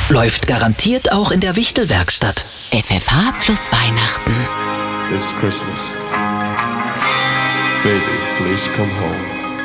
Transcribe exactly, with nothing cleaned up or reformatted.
Läuft garantiert auch in der Wichtelwerkstatt. F F H plus Weihnachten. It's Christmas. Baby, please come home.